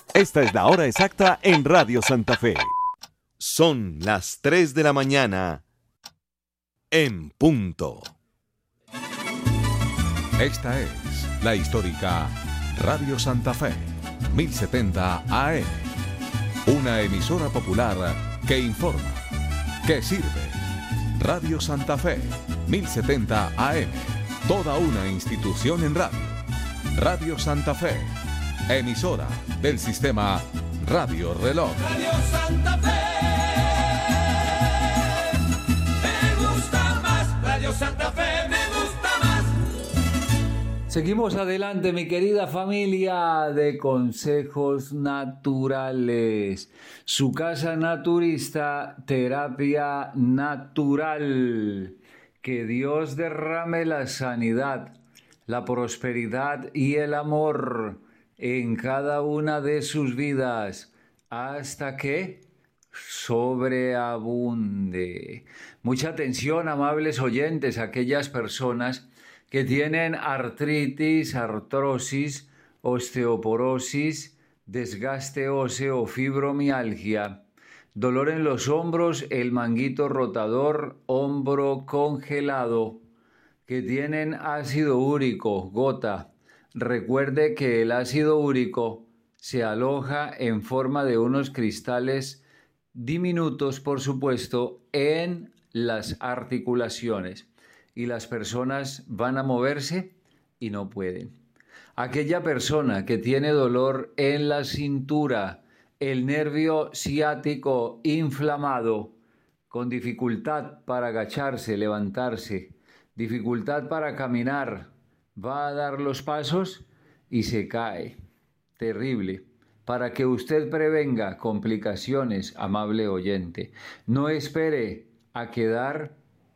Esta es la hora exacta en Radio Santa Fe. Son las 3 de la mañana en punto. Esta es la histórica Radio Santa Fe, 1070 AM. Una emisora popular que informa, que sirve. Radio Santa Fe, 1070 AM. Toda una institución en radio. Radio Santa Fe, emisora del sistema Radio Reloj. Radio Santa Fe, me gusta más. Radio Santa Fe, me gusta más. Seguimos adelante, mi querida familia de Consejos Naturales. Su casa naturista, Terapia Natural. Que Dios derrame la sanidad, la prosperidad y el amor en cada una de sus vidas, hasta que sobreabunde. Mucha atención, amables oyentes, aquellas personas que tienen artritis, artrosis, osteoporosis, desgaste óseo, fibromialgia, dolor en los hombros, el manguito rotador, hombro congelado, que tienen ácido úrico, gota. Recuerde que el ácido úrico se aloja en forma de unos cristales diminutos, por supuesto, en las articulaciones. Y las personas van a moverse y no pueden. Aquella persona que tiene dolor en la cintura, el nervio ciático inflamado, con dificultad para agacharse, levantarse, dificultad para caminar, va a dar los pasos y se cae. Terrible. Para que usted prevenga complicaciones, amable oyente, no espere a quedar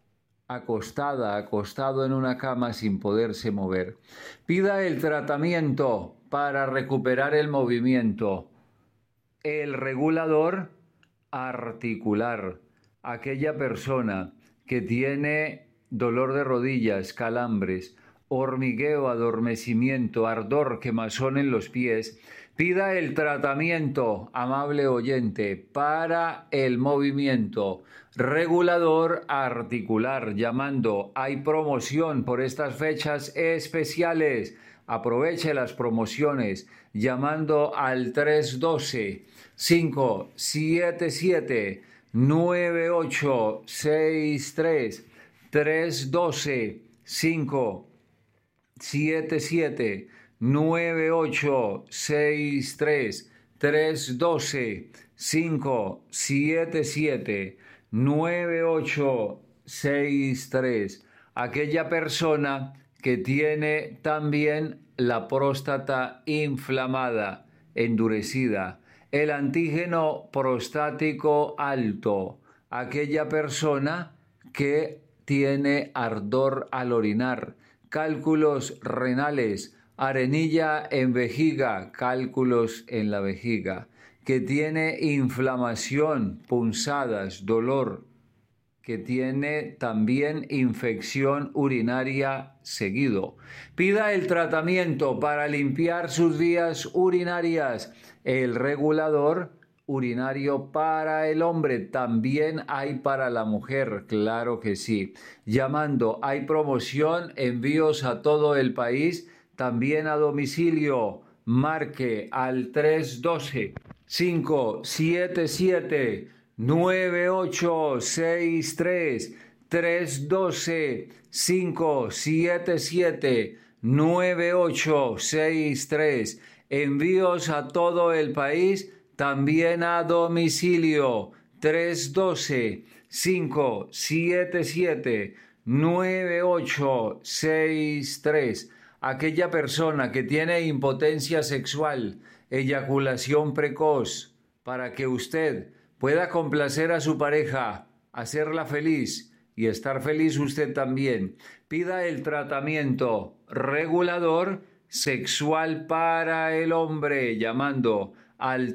acostado en una cama sin poderse mover. Pida el tratamiento para recuperar el movimiento. El regulador articular. Aquella persona que tiene dolor de rodillas, calambres, hormigueo, adormecimiento, ardor, quemazón en los pies, pida el tratamiento, amable oyente, para el movimiento regulador articular, llamando. Hay promoción por estas fechas especiales. Aproveche las promociones llamando al 312-577-9863, 312-577-9863, 312-577-9863. Aquella persona que tiene también la próstata inflamada, endurecida, el antígeno prostático alto, aquella persona que tiene ardor al orinar, cálculos renales, arenilla en vejiga, cálculos en la vejiga, que tiene inflamación, punzadas, dolor, que tiene también infección urinaria seguido. Pida el tratamiento para limpiar sus vías urinarias. El regulador urinario para el hombre, también hay para la mujer, claro que sí. Llamando, hay promoción, envíos a todo el país, también a domicilio. Marque al 312-577-9863, 312-577-9863. Envíos a todo el país, también a domicilio. 312-577-9863. Aquella persona que tiene impotencia sexual, eyaculación precoz, para que usted pueda complacer a su pareja, hacerla feliz y estar feliz usted también, pida el tratamiento regulador sexual para el hombre llamando al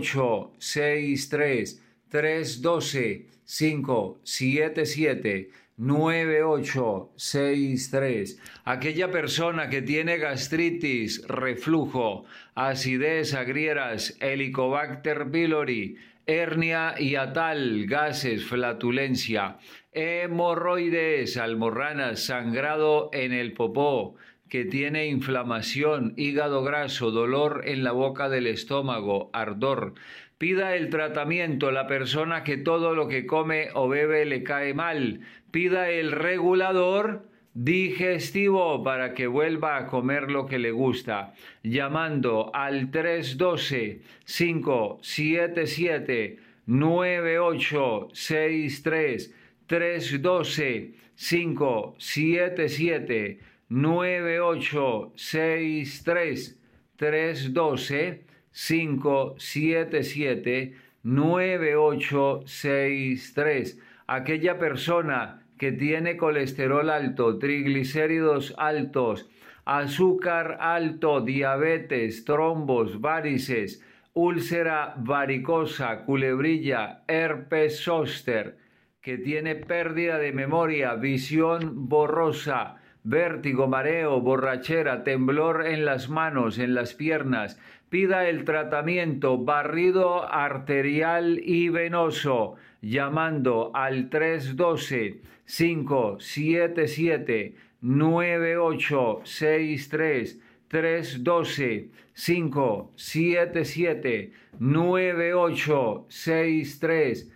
312-577-9863, 312-577-9863. 9863. Aquella persona que tiene gastritis, reflujo, acidez, agrieras, Helicobacter pylori, hernia hiatal, gases, flatulencia, hemorroides, almorranas, sangrado en el popó, que tiene inflamación, hígado graso, dolor en la boca del estómago, ardor. Pida el tratamiento, la persona que todo lo que come o bebe le cae mal. Pida el regulador digestivo para que vuelva a comer lo que le gusta, llamando al 312-577-9863, 312-577-9863, 312-577-9863. Aquella persona que tiene colesterol alto, triglicéridos altos, azúcar alto, diabetes, trombos, varices, úlcera varicosa, culebrilla, herpes zóster, que tiene pérdida de memoria, visión borrosa, vértigo, mareo, borrachera, temblor en las manos, en las piernas. Pida el tratamiento barrido arterial y venoso, llamando al 312-577-9863, 312-577-9863,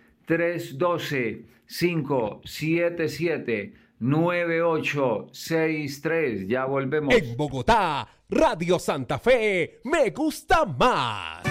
312-577-9863. Ya volvemos. En Bogotá, Radio Santa Fe, me gusta más.